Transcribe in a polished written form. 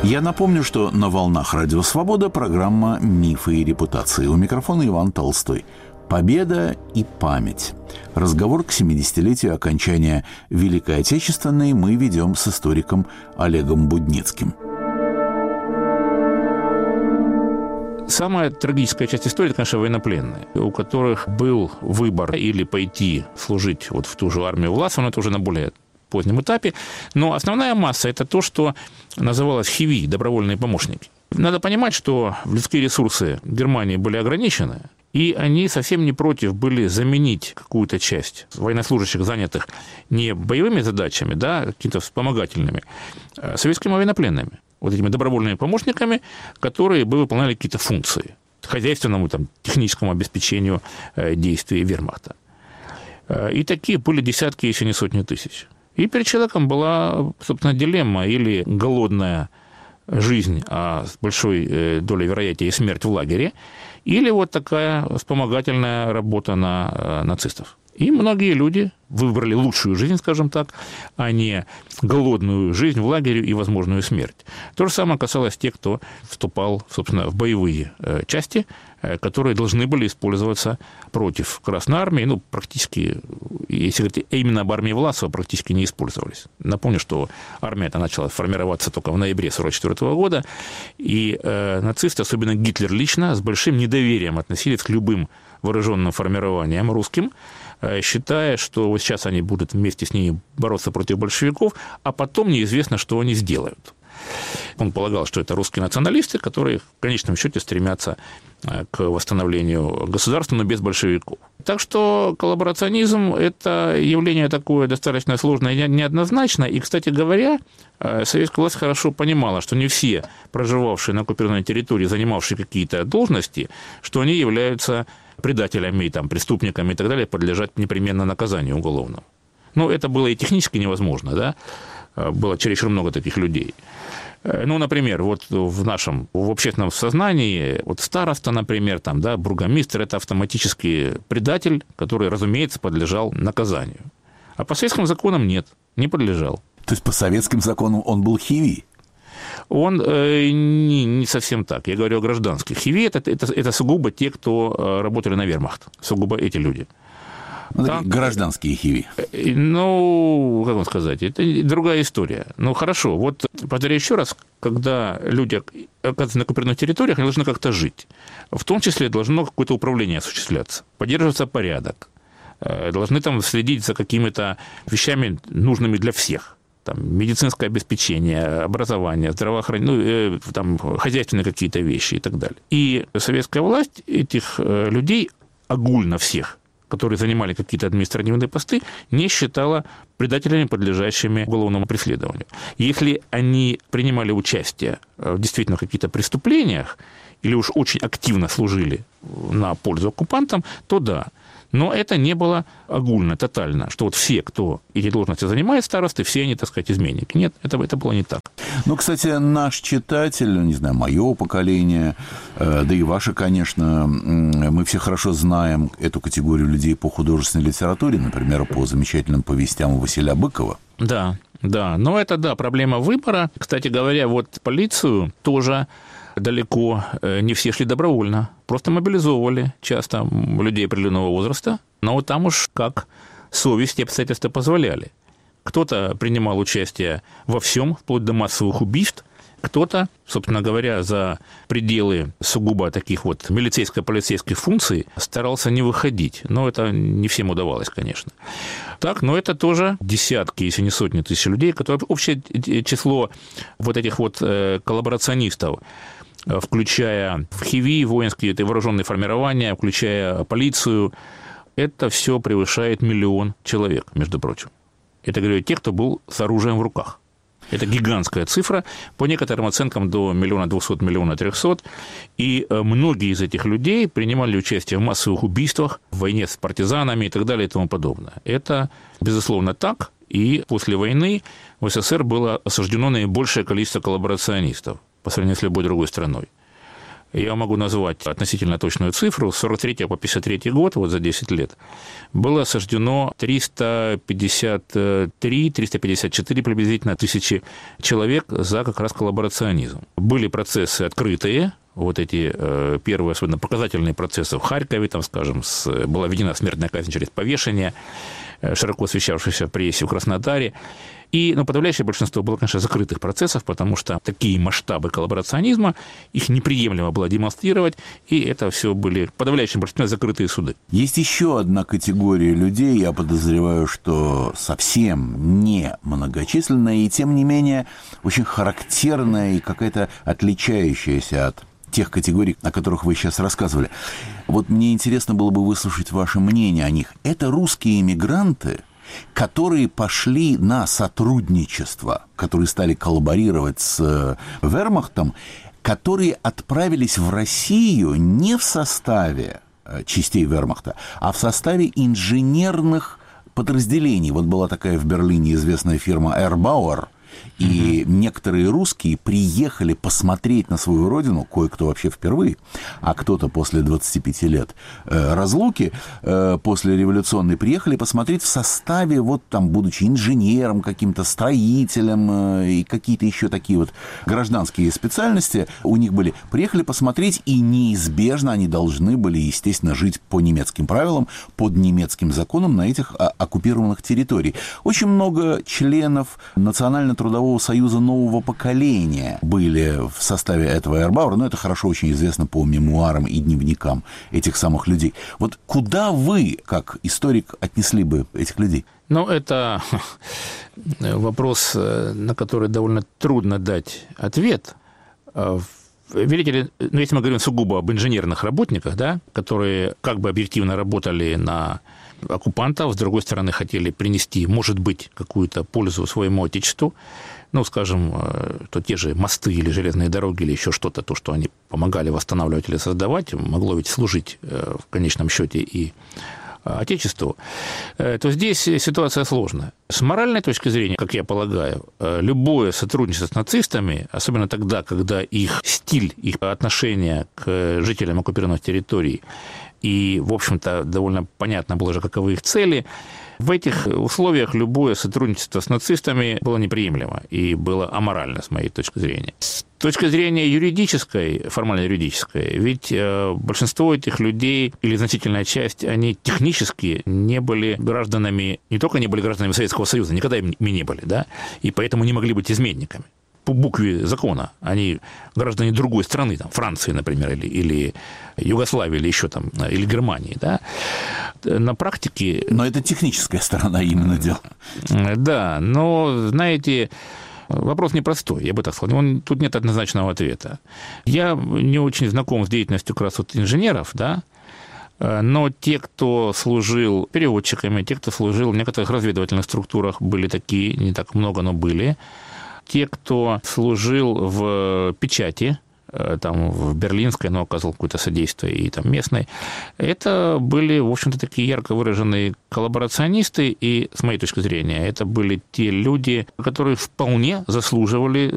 Я напомню, что на волнах Радио Свобода программа «Мифы и репутации». У микрофона Иван Толстой. Победа и память. Разговор к 70-летию окончания Великой Отечественной мы ведем с историком Олегом Будницким. Самая трагическая часть истории – это, конечно, военнопленные, у которых был выбор или пойти служить вот в ту же армию власти, но это уже на более позднем этапе. Но основная масса – это то, что называлось ХИВИ – добровольные помощники. Надо понимать, что людские ресурсы Германии были ограничены, и они совсем не против были заменить какую-то часть военнослужащих, занятых не боевыми задачами, да, какими-то вспомогательными, а советскими военнопленными, вот этими добровольными помощниками, которые бы выполняли какие-то функции хозяйственному, там, техническому обеспечению действий вермахта. И такие были десятки, если не сотни тысяч. И перед человеком была, собственно, дилемма: или голодная жизнь, а с большой долей вероятности смерть в лагере, или вот такая вспомогательная работа на нацистов. И многие люди выбрали лучшую жизнь, скажем так, а не голодную жизнь в лагере и возможную смерть. То же самое касалось тех, кто вступал, собственно, в боевые части, которые должны были использоваться против Красной Армии. Ну, практически, если говорить именно об армии Власова, практически не использовались. Напомню, что армия эта начала формироваться только в ноябре 1944 года, и нацисты, особенно Гитлер лично, с большим недоверием относились к любым вооруженным формированиям русским, считая, что вот сейчас они будут вместе с ними бороться против большевиков, а потом неизвестно, что они сделают. Он полагал, что это русские националисты, которые в конечном счете стремятся к восстановлению государства, но без большевиков. Так что коллаборационизм – это явление такое достаточно сложное и неоднозначное. И, кстати говоря, советская власть хорошо понимала, что не все проживавшие на оккупированной территории, занимавшие какие-то должности, что они являются предателями, там, преступниками и так далее, подлежат непременно наказанию уголовному. Но это было и технически невозможно, да? Было чересчур много таких людей. Ну, например, вот в общественном сознании, вот староста, например, там, да, бургомистр – это автоматически предатель, который, разумеется, подлежал наказанию. А по советским законам нет, не подлежал. То есть по советским законам он был ХИВИ? Он не совсем так. Я говорю о гражданских. ХИВИ – это сугубо те, кто работали на вермахт, сугубо эти люди. Там, гражданские ХИВИ. Ну, как вам сказать, это другая история. Ну, хорошо, вот повторяю еще раз, когда люди оказываются на оккупированных территориях, они должны как-то жить. В том числе должно какое-то управление осуществляться, поддерживаться порядок, должны там следить за какими-то вещами, нужными для всех. Там, медицинское обеспечение, образование, здравоохранение, там, хозяйственные какие-то вещи и так далее. И советская власть этих людей, огульно всех, которые занимали какие-то административные посты, не считала предателями, подлежащими уголовному преследованию. Если они принимали участие в действительно каких-то преступлениях или уж очень активно служили на пользу оккупантам, то да. Но это не было огульно, тотально, что вот все, кто эти должности занимает, старосты, все они, так сказать, изменники. Нет, это было не так. Ну, кстати, наш читатель, не знаю, мое поколение, да и ваше, конечно, мы все хорошо знаем эту категорию людей по художественной литературе, например, по замечательным повестям Василия Быкова. Да, но это, да, проблема выбора. Кстати говоря, вот полицию тоже далеко не все шли добровольно. Просто мобилизовывали часто людей определенного возраста, но вот там уж как совесть и обстоятельства позволяли. Кто-то принимал участие во всем, вплоть до массовых убийств, кто-то, собственно говоря, за пределы сугубо таких вот милицейско-полицейских функций старался не выходить. Но это не всем удавалось, конечно. Так, но это тоже десятки, если не сотни тысяч людей, которые общее число вот этих вот коллаборационистов, включая в ХИВИ, воинские это вооруженные формирования, включая полицию, это все превышает 1 миллион человек, между прочим. Это, говорю, те, кто был с оружием в руках. Это гигантская цифра, по некоторым оценкам до 1 200 000 300 000. И многие из этих людей принимали участие в массовых убийствах, в войне с партизанами и так далее и тому подобное. Это, безусловно, так. И после войны в СССР было осуждено наибольшее количество коллаборационистов по сравнению с любой другой страной. я могу назвать относительно точную цифру, с 43 по 53 год, вот за 10 лет, было осуждено 353-354 приблизительно тысячи человек за как раз коллаборационизм. Были процессы открытые, вот эти первые, особенно показательные процессы в Харькове, там, скажем, была введена смертная казнь через повешение, широко освещавшаяся в прессе в Краснодаре. Но подавляющее большинство было, конечно, закрытых процессов, потому что такие масштабы коллаборационизма, их неприемлемо было демонстрировать, и это все были в подавляющем большинстве закрытые суды. Есть еще одна категория людей, я подозреваю, что совсем не многочисленная, и тем не менее очень характерная и какая-то отличающаяся от тех категорий, о которых вы сейчас рассказывали. Вот мне интересно было бы выслушать ваше мнение о них. Это русские эмигранты, которые пошли на сотрудничество, которые стали коллаборировать с вермахтом, которые отправились в Россию не в составе частей вермахта, а в составе инженерных подразделений. Вот была такая в Берлине известная фирма Erbauer, и некоторые русские приехали посмотреть на свою родину, кое-кто вообще впервые, а кто-то после 25 лет разлуки, после революционной, приехали посмотреть в составе, вот там, будучи инженером, каким-то строителем и какие-то еще такие вот гражданские специальности у них были. Приехали посмотреть, и неизбежно они должны были, естественно, жить по немецким правилам, под немецким законам на этих оккупированных территориях. Очень много членов Национально-трудового союза нового поколения были в составе этого Erbauer, но это хорошо очень известно по мемуарам и дневникам этих самых людей. Вот куда вы, как историк, отнесли бы этих людей? Это вопрос, на который довольно трудно дать ответ. Видите ли, если мы говорим сугубо об инженерных работниках, да, которые как бы объективно работали на оккупантов, с другой стороны, хотели принести, может быть, какую-то пользу своему отечеству, скажем, то те же мосты или железные дороги, или еще что-то, то, что они помогали восстанавливать или создавать, могло ведь служить в конечном счете и отечеству, то здесь ситуация сложная. С моральной точки зрения, как я полагаю, любое сотрудничество с нацистами, особенно тогда, когда их стиль, их отношение к жителям оккупированных территорий, и, в общем-то, довольно понятно было же, каковы их цели, в этих условиях любое сотрудничество с нацистами было неприемлемо и было аморально, с моей точки зрения. С точки зрения юридической, формально-юридической, ведь большинство этих людей, или значительная часть, они технически не были гражданами, не только не были гражданами Советского Союза, никогда ими не были, да, и поэтому не могли быть изменниками. По букве закона они граждане другой страны, там, Франции, например, или Югославии, или еще там, или Германии, да. На практике... Но это техническая сторона именно дела. Да, но, знаете, вопрос непростой, я бы так сказал. Тут нет однозначного ответа. Я не очень знаком с деятельностью как раз вот инженеров, да, но те, кто служил переводчиками, те, кто служил в некоторых разведывательных структурах, были такие, не так много, но были. Те, кто служил в печати, там, в берлинской, но оказывал какое-то содействие, и там местной, это были, в общем-то, такие ярко выраженные коллаборационисты, и, с моей точки зрения, это были те люди, которые вполне заслуживали